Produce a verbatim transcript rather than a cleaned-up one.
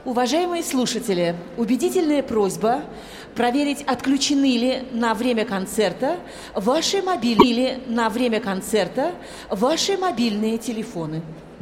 Уважаемые слушатели, убедительная просьба проверить, отключены ли на время концерта ваши мобильные, на время концерта ваши мобильные телефоны.